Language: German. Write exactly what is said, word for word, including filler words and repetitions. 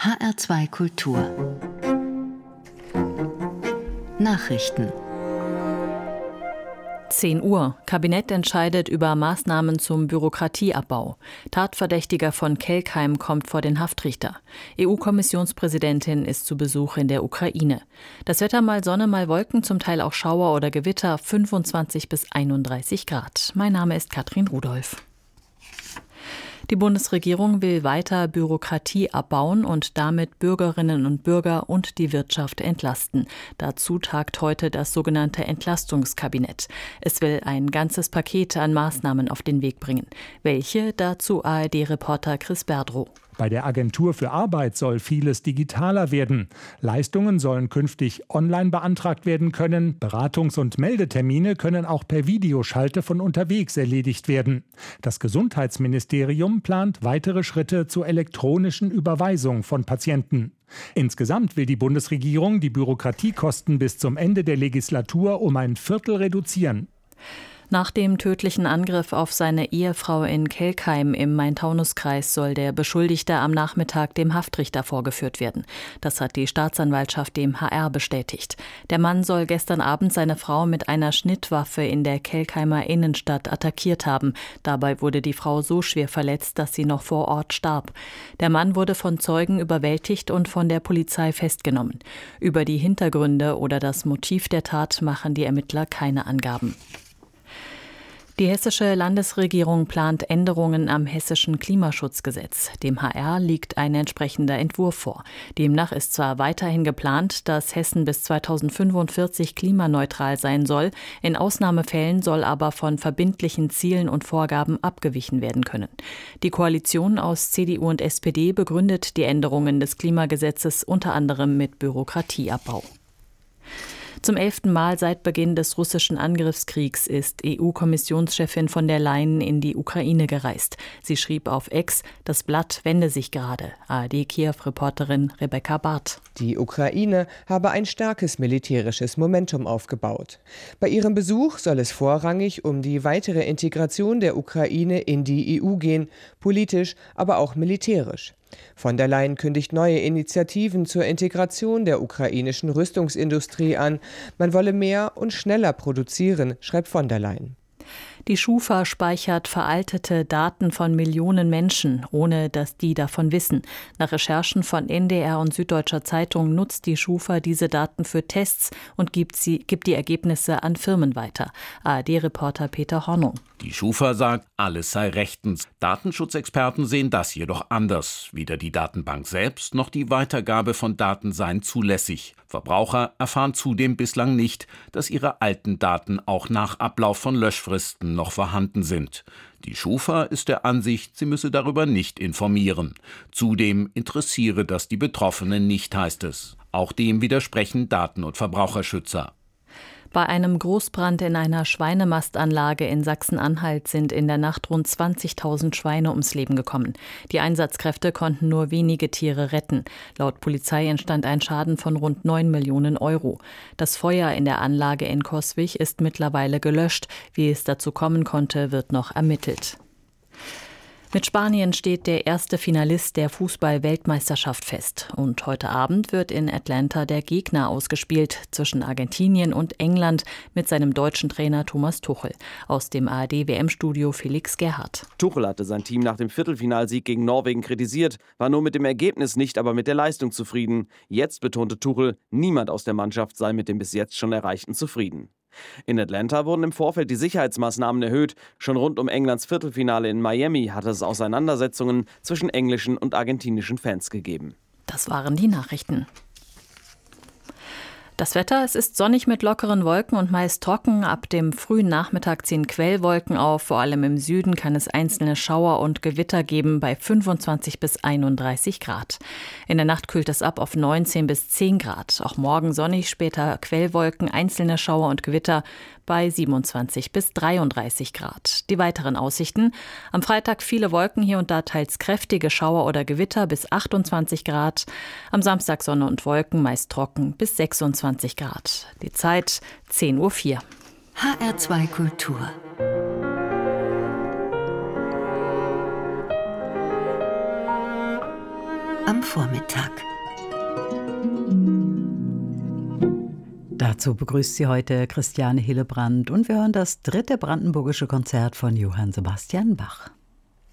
H R zwei Kultur Nachrichten. zehn Uhr. Kabinett entscheidet über Maßnahmen zum Bürokratieabbau. Tatverdächtiger von Kelkheim kommt vor den Haftrichter. E U-Kommissionspräsidentin ist zu Besuch in der Ukraine. Das Wetter mal Sonne, mal Wolken, zum Teil auch Schauer oder Gewitter, fünfundzwanzig bis einunddreißig Grad. Mein Name ist Katrin Rudolph. Die Bundesregierung will weiter Bürokratie abbauen und damit Bürgerinnen und Bürger und die Wirtschaft entlasten. Dazu tagt heute das sogenannte Entlastungskabinett. Es will ein ganzes Paket an Maßnahmen auf den Weg bringen. Welche? Dazu A R D-Reporter Chris Berdrow. Bei der Agentur für Arbeit soll vieles digitaler werden. Leistungen sollen künftig online beantragt werden können. Beratungs- und Meldetermine können auch per Videoschalte von unterwegs erledigt werden. Das Gesundheitsministerium plant weitere Schritte zur elektronischen Überweisung von Patienten. Insgesamt will die Bundesregierung die Bürokratiekosten bis zum Ende der Legislatur um ein Viertel reduzieren. Nach dem tödlichen Angriff auf seine Ehefrau in Kelkheim im Main-Taunus-Kreis soll der Beschuldigte am Nachmittag dem Haftrichter vorgeführt werden. Das hat die Staatsanwaltschaft dem H R bestätigt. Der Mann soll gestern Abend seine Frau mit einer Schnittwaffe in der Kelkheimer Innenstadt attackiert haben. Dabei wurde die Frau so schwer verletzt, dass sie noch vor Ort starb. Der Mann wurde von Zeugen überwältigt und von der Polizei festgenommen. Über die Hintergründe oder das Motiv der Tat machen die Ermittler keine Angaben. Die hessische Landesregierung plant Änderungen am hessischen Klimaschutzgesetz. Dem H R liegt ein entsprechender Entwurf vor. Demnach ist zwar weiterhin geplant, dass Hessen bis zweitausendfünfundvierzig klimaneutral sein soll. In Ausnahmefällen soll aber von verbindlichen Zielen und Vorgaben abgewichen werden können. Die Koalition aus C D U und S P D begründet die Änderungen des Klimagesetzes unter anderem mit Bürokratieabbau. Zum elften Mal seit Beginn des russischen Angriffskriegs ist E U-Kommissionschefin von der Leyen in die Ukraine gereist. Sie schrieb auf X, das Blatt wende sich gerade. A R D-Kiew-Reporterin Rebecca Barth. Die Ukraine habe ein starkes militärisches Momentum aufgebaut. Bei ihrem Besuch soll es vorrangig um die weitere Integration der Ukraine in die E U gehen, politisch, aber auch militärisch. Von der Leyen kündigt neue Initiativen zur Integration der ukrainischen Rüstungsindustrie an. Man wolle mehr und schneller produzieren, schreibt von der Leyen. Die Schufa speichert veraltete Daten von Millionen Menschen, ohne dass die davon wissen. Nach Recherchen von N D R und Süddeutscher Zeitung nutzt die Schufa diese Daten für Tests und gibt, sie, gibt die Ergebnisse an Firmen weiter. A R D-Reporter Peter Hornung. Die Schufa sagt, alles sei rechtens. Datenschutzexperten sehen das jedoch anders. Weder die Datenbank selbst noch die Weitergabe von Daten seien zulässig. Verbraucher erfahren zudem bislang nicht, dass ihre alten Daten auch nach Ablauf von Löschfristen noch vorhanden sind. Die Schufa ist der Ansicht, sie müsse darüber nicht informieren. Zudem interessiere das die Betroffenen nicht, heißt es. Auch dem widersprechen Daten- und Verbraucherschützer. Bei einem Großbrand in einer Schweinemastanlage in Sachsen-Anhalt sind in der Nacht rund zwanzigtausend Schweine ums Leben gekommen. Die Einsatzkräfte konnten nur wenige Tiere retten. Laut Polizei entstand ein Schaden von rund neun Millionen Euro. Das Feuer in der Anlage in Coswig ist mittlerweile gelöscht. Wie es dazu kommen konnte, wird noch ermittelt. Mit Spanien steht der erste Finalist der Fußball-Weltmeisterschaft fest. Und heute Abend wird in Atlanta der Gegner ausgespielt zwischen Argentinien und England mit seinem deutschen Trainer Thomas Tuchel. Aus dem A R D-W M-Studio Felix Gerhardt. Tuchel hatte sein Team nach dem Viertelfinalsieg gegen Norwegen kritisiert, war nur mit dem Ergebnis nicht, aber mit der Leistung zufrieden. Jetzt betonte Tuchel, niemand aus der Mannschaft sei mit dem bis jetzt schon Erreichten zufrieden. In Atlanta wurden im Vorfeld die Sicherheitsmaßnahmen erhöht. Schon rund um Englands Viertelfinale in Miami hatte es Auseinandersetzungen zwischen englischen und argentinischen Fans gegeben. Das waren die Nachrichten. Das Wetter, es ist sonnig mit lockeren Wolken und meist trocken. Ab dem frühen Nachmittag ziehen Quellwolken auf. Vor allem im Süden kann es einzelne Schauer und Gewitter geben bei fünfundzwanzig bis einunddreißig Grad. In der Nacht kühlt es ab auf neunzehn bis zehn Grad. Auch morgen sonnig, später Quellwolken, einzelne Schauer und Gewitter bei siebenundzwanzig bis dreiunddreißig Grad. Die weiteren Aussichten: Am Freitag viele Wolken, hier und da teils kräftige Schauer oder Gewitter bis achtundzwanzig Grad. Am Samstag Sonne und Wolken, meist trocken bis sechsundzwanzig Grad. Die Zeit zehn Uhr vier. H R zwei Kultur. am Vormittag. Dazu begrüßt sie heute Christiane Hillebrand und wir hören das dritte brandenburgische Konzert von Johann Sebastian Bach.